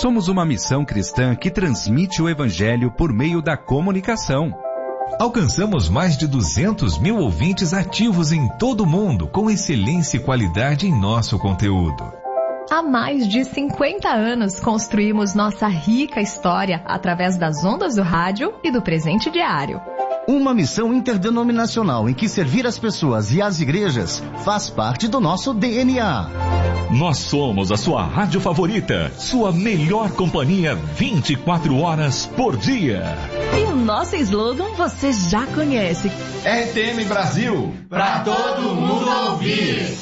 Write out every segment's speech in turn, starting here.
Somos uma missão cristã que transmite o Evangelho por meio da comunicação. Alcançamos mais de 200 mil ouvintes ativos em todo o mundo, com excelência e qualidade em nosso conteúdo. Há mais de 50 anos construímos nossa rica história através das ondas do rádio e do presente diário. Uma missão interdenominacional em que servir as pessoas e as igrejas faz parte do nosso DNA. Nós somos a sua rádio favorita, sua melhor companhia 24 horas por dia. E o nosso slogan você já conhece. RTM Brasil, pra todo mundo ouvir.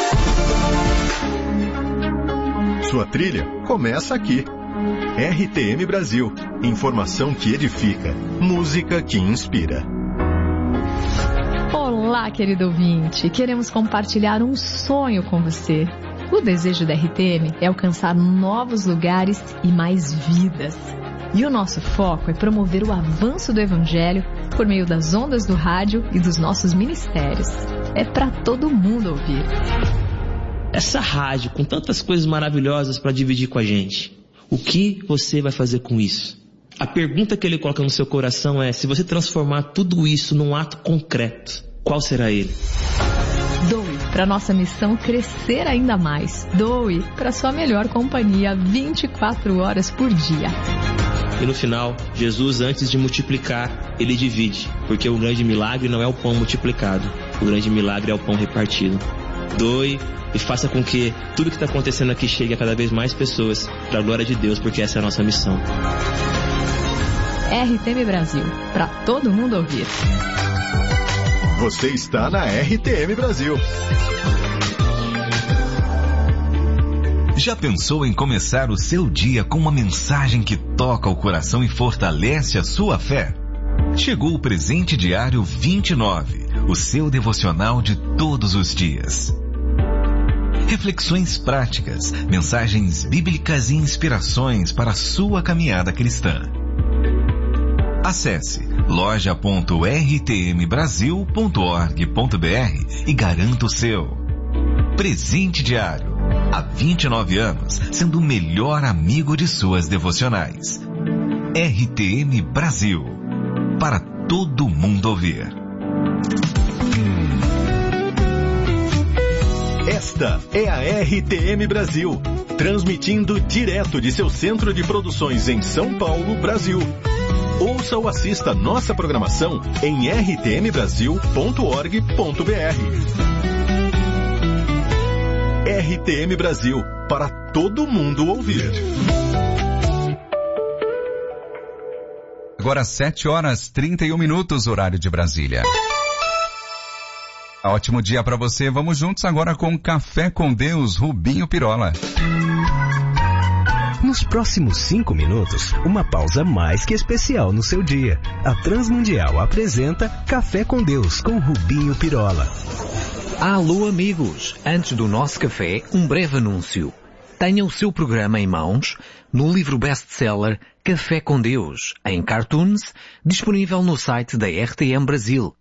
Sua trilha começa aqui. RTM Brasil, informação que edifica, música que inspira. Olá, querido ouvinte, queremos compartilhar um sonho com você. O desejo da RTM é alcançar novos lugares e mais vidas. E o nosso foco é promover o avanço do Evangelho por meio das ondas do rádio e dos nossos ministérios. É para todo mundo ouvir. Essa rádio com tantas coisas maravilhosas para dividir com a gente. O que você vai fazer com isso? A pergunta que ele coloca no seu coração é: se você transformar tudo isso num ato concreto, qual será ele? Doe para nossa missão crescer ainda mais. Doe para sua melhor companhia 24 horas por dia. E no final, Jesus, antes de multiplicar, ele divide, porque o grande milagre não é o pão multiplicado, o grande milagre é o pão repartido. Doe e faça com que tudo que está acontecendo aqui chegue a cada vez mais pessoas, para a glória de Deus, porque essa é a nossa missão. RTM Brasil, para todo mundo ouvir. Você está na RTM Brasil. Já pensou em começar o seu dia com uma mensagem que toca o coração e fortalece a sua fé? Chegou o Presente Diário 29, o seu devocional de todos os dias. Reflexões práticas, mensagens bíblicas e inspirações para a sua caminhada cristã. Acesse loja.rtmbrasil.org.br e garanta o seu. Presente Diário. Há 29 anos, sendo o melhor amigo de suas devocionais. RTM Brasil. Para todo mundo ouvir. Esta é a RTM Brasil, transmitindo direto de seu centro de produções em São Paulo, Brasil. Ouça ou assista nossa programação em rtmbrasil.org.br. RTM Brasil, para todo mundo ouvir. Agora 7h31, horário de Brasília. Ótimo dia para você. Vamos juntos agora com Café com Deus, Rubinho Pirola. Nos próximos 5 minutos, uma pausa mais que especial no seu dia. A Transmundial apresenta Café com Deus com Rubinho Pirola. Alô amigos, antes do nosso café, um breve anúncio. Tenha o seu programa em mãos no livro best-seller Café com Deus, em cartoons, disponível no site da RTM Brasil,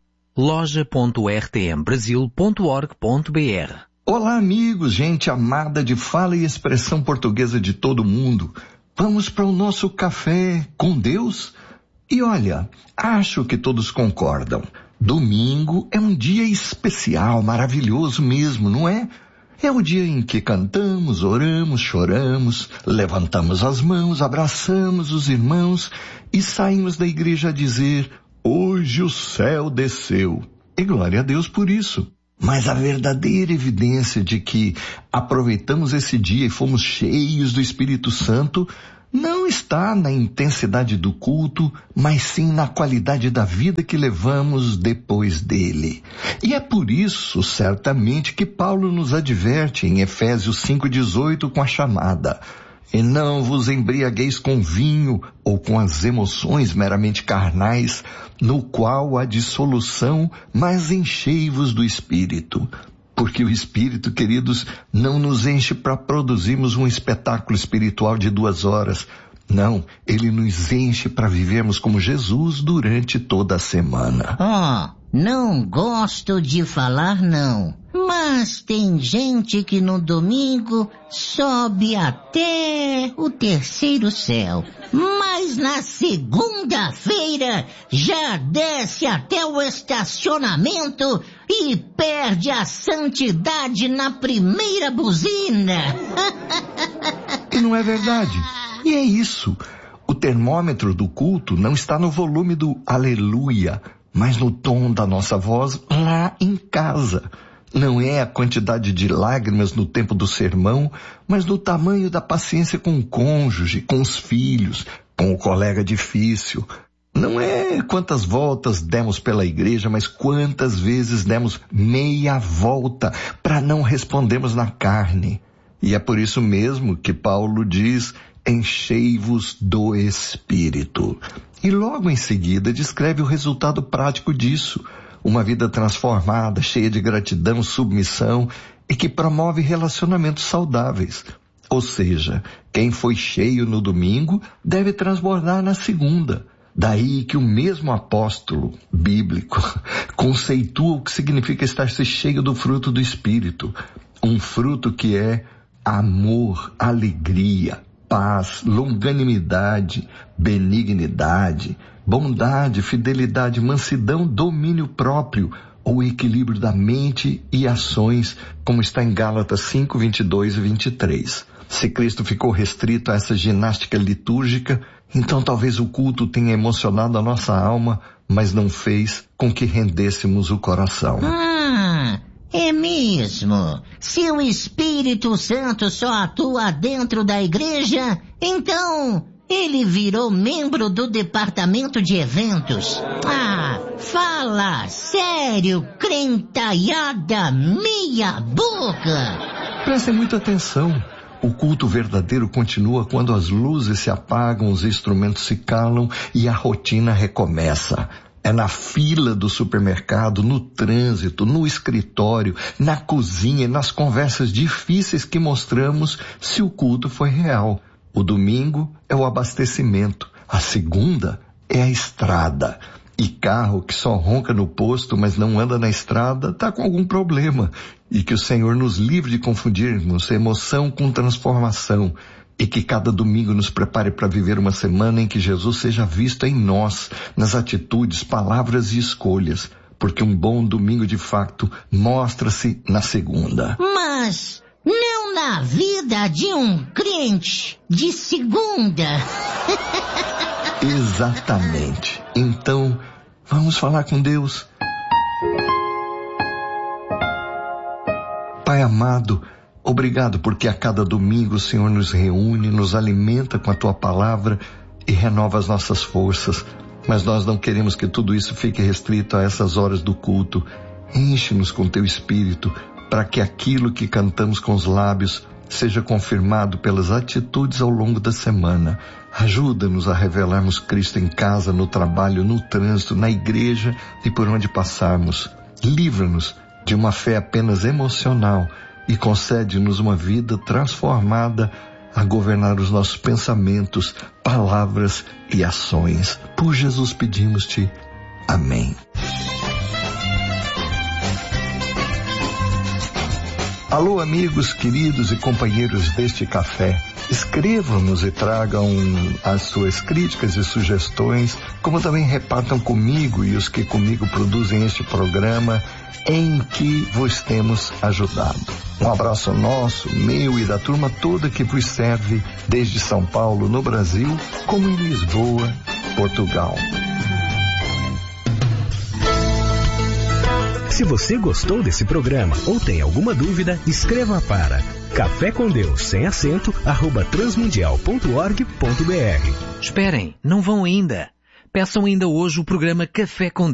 loja.rtmbrasil.org.br. Olá amigos, gente amada de fala e expressão portuguesa de todo mundo. Vamos para o nosso Café com Deus? E olha, acho que todos concordam. Domingo é um dia especial, maravilhoso mesmo, não é? É o dia em que cantamos, oramos, choramos, levantamos as mãos, abraçamos os irmãos e saímos da igreja a dizer: hoje o céu desceu. E glória a Deus por isso. Mas a verdadeira evidência de que aproveitamos esse dia e fomos cheios do Espírito Santo não está na intensidade do culto, mas sim na qualidade da vida que levamos depois dele. E é por isso, certamente, que Paulo nos adverte em Efésios 5,18 com a chamada: e não vos embriagueis com vinho ou com as emoções meramente carnais, no qual há dissolução, mas enchei-vos do Espírito. Porque o Espírito, queridos, não nos enche para produzirmos um espetáculo espiritual de 2 horas. Não, ele nos enche para vivermos como Jesus durante toda a semana. Não gosto de falar não, mas tem gente que no domingo sobe até o terceiro céu, mas na segunda-feira já desce até o estacionamento e perde a santidade na primeira buzina. E não é verdade. E é isso. O termômetro do culto não está no volume do aleluia, mas no tom da nossa voz lá em casa. Não é a quantidade de lágrimas no tempo do sermão, mas no tamanho da paciência com o cônjuge, com os filhos, com o colega difícil. Não é quantas voltas demos pela igreja, mas quantas vezes demos meia volta para não respondermos na carne. E é por isso mesmo que Paulo diz: enchei-vos do Espírito. E logo em seguida descreve o resultado prático disso. Uma vida transformada, cheia de gratidão, submissão e que promove relacionamentos saudáveis. Ou seja, quem foi cheio no domingo deve transbordar na segunda. Daí que o mesmo apóstolo bíblico conceitua o que significa estar-se cheio do fruto do Espírito. Um fruto que é amor, alegria, paz, longanimidade, benignidade, bondade, fidelidade, mansidão, domínio próprio, ou equilíbrio da mente e ações, como está em Gálatas 5, 22 e 23. Se Cristo ficou restrito a essa ginástica litúrgica, então talvez o culto tenha emocionado a nossa alma, mas não fez com que rendêssemos o coração. É mesmo. Se o Espírito Santo só atua dentro da igreja, então ele virou membro do departamento de eventos. Fala sério, crentaiada meia boca. Prestem muita atenção. O culto verdadeiro continua quando as luzes se apagam, os instrumentos se calam e a rotina recomeça. É na fila do supermercado, no trânsito, no escritório, na cozinha e nas conversas difíceis que mostramos se o culto foi real. O domingo é o abastecimento, a segunda é a estrada. E carro que só ronca no posto, mas não anda na estrada, está com algum problema. E que o Senhor nos livre de confundirmos emoção com transformação. E que cada domingo nos prepare para viver uma semana em que Jesus seja visto em nós, nas atitudes, palavras e escolhas. Porque um bom domingo de fato mostra-se na segunda. Mas não na vida de um crente de segunda. Exatamente. Então, vamos falar com Deus. Pai amado, obrigado porque a cada domingo o Senhor nos reúne, nos alimenta com a Tua palavra e renova as nossas forças. Mas nós não queremos que tudo isso fique restrito a essas horas do culto. Enche-nos com Teu Espírito para que aquilo que cantamos com os lábios seja confirmado pelas atitudes ao longo da semana. Ajuda-nos a revelarmos Cristo em casa, no trabalho, no trânsito, na igreja e por onde passarmos. Livra-nos de uma fé apenas emocional e concede-nos uma vida transformada a governar os nossos pensamentos, palavras e ações. Por Jesus pedimos-te. Amém. Alô, amigos, queridos e companheiros deste café. Escrevam-nos e tragam as suas críticas e sugestões, como também repartam comigo e os que comigo produzem este programa em que vos temos ajudado. Um abraço nosso, meu e da turma toda que vos serve desde São Paulo, no Brasil, como em Lisboa, Portugal. Se você gostou desse programa ou tem alguma dúvida, escreva para Café com Deus, sem acento, @transmundial.org.br. Esperem, não vão ainda. Peçam ainda hoje o programa Café com